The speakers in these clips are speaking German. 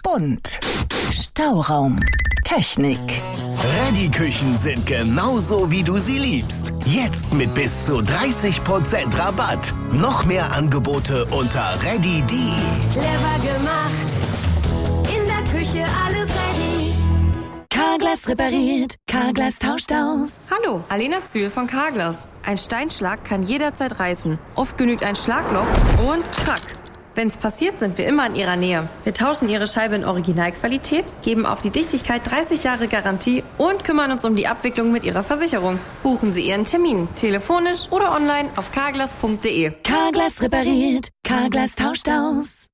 bunt. Stauraum. Technik. Ready-Küchen sind genauso, wie du sie liebst. Jetzt mit bis zu 30% Rabatt. Noch mehr Angebote unter ready.de. Clever gemacht. In der Küche alles ready. Carglass repariert. Carglass tauscht aus. Hallo, Alena Zühl von Carglass. Ein Steinschlag kann jederzeit reißen. Oft genügt ein Schlagloch und krack. Wenn's passiert, sind wir immer in Ihrer Nähe. Wir tauschen Ihre Scheibe in Originalqualität, geben auf die Dichtigkeit 30 Jahre Garantie und kümmern uns um die Abwicklung mit Ihrer Versicherung. Buchen Sie Ihren Termin, telefonisch oder online auf carglass.de. Carglass repariert. Carglass tauscht aus.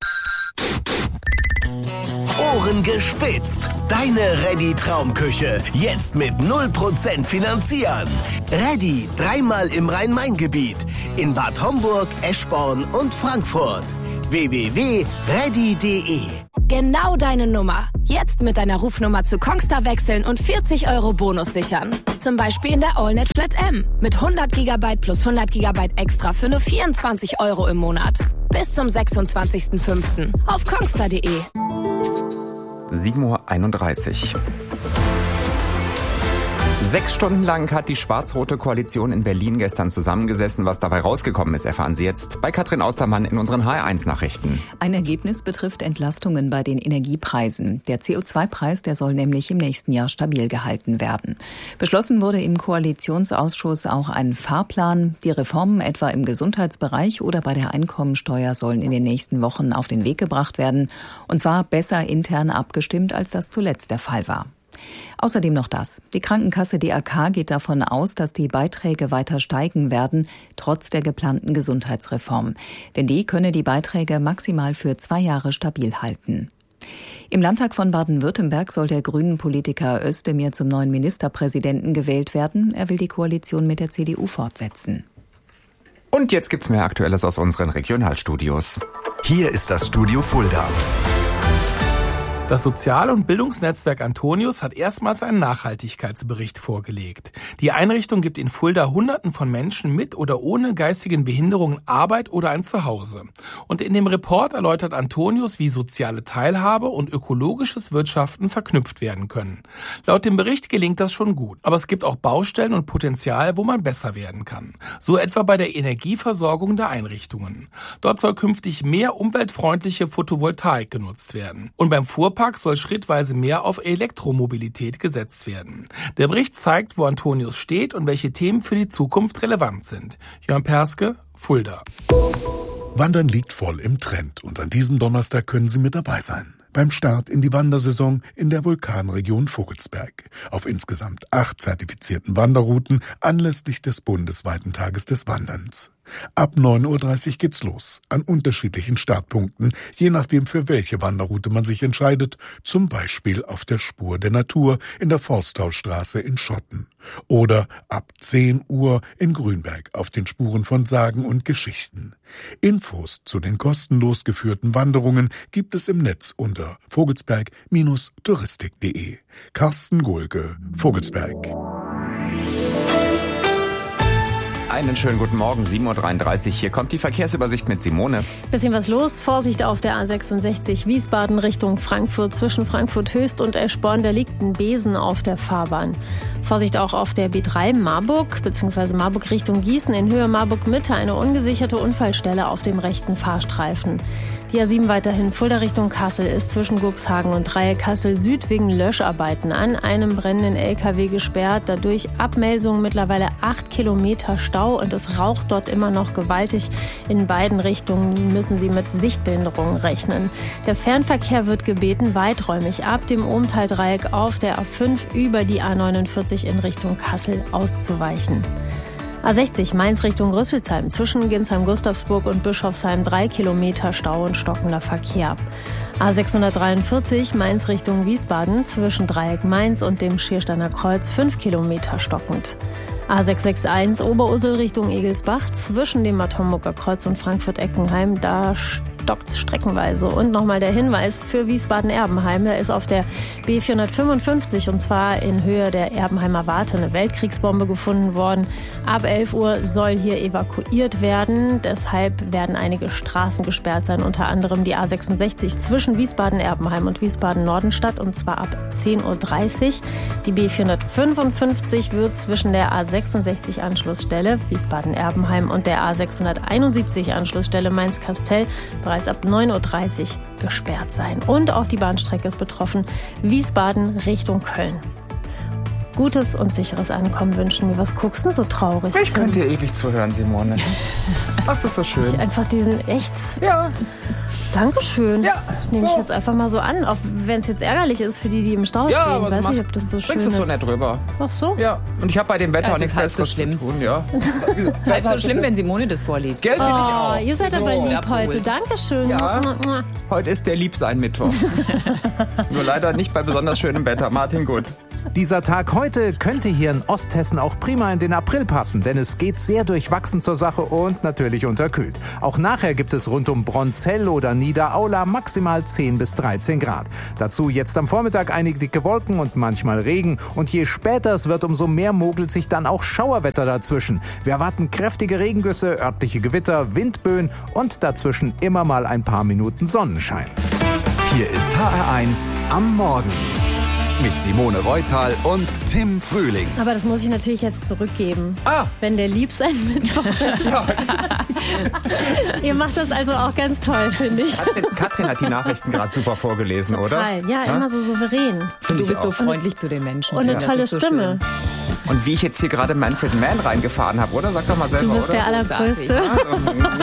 Ohren gespitzt. Deine Ready-Traumküche. Jetzt mit 0% finanzieren. Ready 3-mal im Rhein-Main-Gebiet. In Bad Homburg, Eschborn und Frankfurt. www.ready.de. Genau deine Nummer. Jetzt mit deiner Rufnummer zu Kongstar wechseln und 40 € Bonus sichern. Zum Beispiel in der AllNet Flat M. Mit 100 GB plus 100 GB extra für nur 24 € im Monat. Bis zum 26.05. auf kongstar.de. 7:31 Uhr. 6 Stunden lang hat die schwarz-rote Koalition in Berlin gestern zusammengesessen. Was dabei rausgekommen ist, erfahren Sie jetzt bei Katrin Austermann in unseren HR1-Nachrichten. Ein Ergebnis betrifft Entlastungen bei den Energiepreisen. Der CO2-Preis, der soll nämlich im nächsten Jahr stabil gehalten werden. Beschlossen wurde im Koalitionsausschuss auch ein Fahrplan. Die Reformen etwa im Gesundheitsbereich oder bei der Einkommensteuer sollen in den nächsten Wochen auf den Weg gebracht werden. Und zwar besser intern abgestimmt, als das zuletzt der Fall war. Außerdem noch das. Die Krankenkasse DAK geht davon aus, dass die Beiträge weiter steigen werden, trotz der geplanten Gesundheitsreform. Denn die könne die Beiträge maximal für 2 Jahre stabil halten. Im Landtag von Baden-Württemberg soll der Grünen-Politiker Özdemir zum neuen Ministerpräsidenten gewählt werden. Er will die Koalition mit der CDU fortsetzen. Und jetzt gibt's mehr Aktuelles aus unseren Regionalstudios. Hier ist das Studio Fulda. Das Sozial- und Bildungsnetzwerk Antonius hat erstmals einen Nachhaltigkeitsbericht vorgelegt. Die Einrichtung gibt in Fulda Hunderten von Menschen mit oder ohne geistigen Behinderungen Arbeit oder ein Zuhause. Und in dem Report erläutert Antonius, wie soziale Teilhabe und ökologisches Wirtschaften verknüpft werden können. Laut dem Bericht gelingt das schon gut, aber es gibt auch Baustellen und Potenzial, wo man besser werden kann. So etwa bei der Energieversorgung der Einrichtungen. Dort soll künftig mehr umweltfreundliche Photovoltaik genutzt werden. Und beim Fuhrpark soll schrittweise mehr auf Elektromobilität gesetzt werden. Der Bericht zeigt, wo Antonius steht und welche Themen für die Zukunft relevant sind. Jörn Perske, Fulda. Wandern liegt voll im Trend und an diesem Donnerstag können Sie mit dabei sein. Beim Start in die Wandersaison in der Vulkanregion Vogelsberg. Auf insgesamt 8 zertifizierten Wanderrouten anlässlich des bundesweiten Tages des Wanderns. Ab 9:30 Uhr geht's los, an unterschiedlichen Startpunkten, je nachdem für welche Wanderroute man sich entscheidet, zum Beispiel auf der Spur der Natur in der Forstaustraße in Schotten oder ab 10 Uhr in Grünberg auf den Spuren von Sagen und Geschichten. Infos zu den kostenlos geführten Wanderungen gibt es im Netz unter vogelsberg-touristik.de. Carsten Gohlke, Vogelsberg. Einen schönen guten Morgen, 7:33 Uhr. Hier kommt die Verkehrsübersicht mit Simone. Bisschen was los. Vorsicht auf der A66 Wiesbaden Richtung Frankfurt. Zwischen Frankfurt Höchst und Eschborn, da liegt ein Besen auf der Fahrbahn. Vorsicht auch auf der B3 Marburg bzw. Marburg Richtung Gießen in Höhe Marburg Mitte. Eine ungesicherte Unfallstelle auf dem rechten Fahrstreifen. Die A7 weiterhin Fulda Richtung Kassel ist zwischen Guxhagen und Dreieck Kassel Süd wegen Löscharbeiten an einem brennenden LKW gesperrt. Dadurch Abmelsungen, mittlerweile 8 Kilometer Stau und es raucht dort immer noch gewaltig. In beiden Richtungen müssen Sie mit Sichtbehinderungen rechnen. Der Fernverkehr wird gebeten, weiträumig ab dem Ohmtal-Dreieck auf der A5 über die A49 in Richtung Kassel auszuweichen. A60 Mainz Richtung Rüsselsheim zwischen Ginsheim-Gustavsburg und Bischofsheim 3 Kilometer Stau und stockender Verkehr. A643 Mainz Richtung Wiesbaden zwischen Dreieck Mainz und dem Schiersteiner Kreuz 5 Kilometer stockend. A661 Oberursel Richtung Egelsbach zwischen dem Bad Homburger Kreuz und Frankfurt-Eckenheim. Da stockt streckenweise. Und nochmal der Hinweis für Wiesbaden-Erbenheim. Da ist auf der B455 und zwar in Höhe der Erbenheimer Warte eine Weltkriegsbombe gefunden worden. Ab 11 Uhr soll hier evakuiert werden. Deshalb werden einige Straßen gesperrt sein, unter anderem die A66 zwischen Wiesbaden-Erbenheim und Wiesbaden-Nordenstadt und zwar ab 10.30 Uhr. Die B455 wird zwischen der A66 Anschlussstelle Wiesbaden-Erbenheim und der A671 Anschlussstelle Mainz-Kastel bereits ab 9.30 Uhr gesperrt sein. Und auch die Bahnstrecke ist betroffen, Wiesbaden Richtung Köln. Gutes und sicheres Ankommen wünschen wir. Was guckst du so traurig? Ich könnte dir ewig zuhören, Simone. Was ist so schön? Ich einfach diesen echt... Ja. Dankeschön. Ja, das nehme ich jetzt einfach mal so an, auch wenn es jetzt ärgerlich ist für die im Stau stehen. Weiß ich, ob das so schön ist. Bringst du so nett drüber. Ach so? Ja, und ich habe bei dem Wetter auch nichts Besseres so schlimm. zu tun. Ja. Halb so schlimm, wenn Simone das vorliest. Gell, finde ich auch. Ihr seid aber lieb heute. Dankeschön. Ja. Heute ist der Liebsein-Mittwoch. Nur leider nicht bei besonders schönem Wetter. Martin Gut. Dieser Tag heute könnte hier in Osthessen auch prima in den April passen, denn es geht sehr durchwachsen zur Sache und natürlich unterkühlt. Auch nachher gibt es rund um Bronzell oder Niederaula maximal 10 bis 13 Grad. Dazu jetzt am Vormittag einige dicke Wolken und manchmal Regen. Und je später es wird, umso mehr mogelt sich dann auch Schauerwetter dazwischen. Wir erwarten kräftige Regengüsse, örtliche Gewitter, Windböen und dazwischen immer mal ein paar Minuten Sonnenschein. Hier ist HR1 am Morgen. Mit Simone Reutal und Tim Frühling. Aber das muss ich natürlich jetzt zurückgeben. Wenn der Liebsein-Mittwoch ist. Ja. Ihr macht das also auch ganz toll, finde ich. Katrin hat die Nachrichten gerade super vorgelesen, total. Oder? Ja, immer so souverän. Du bist so freundlich zu den Menschen. Und eine tolle Stimme. Und wie ich jetzt hier gerade Manfred Mann reingefahren habe, oder? Sag doch mal selber, Du bist oder? der Allergrößte.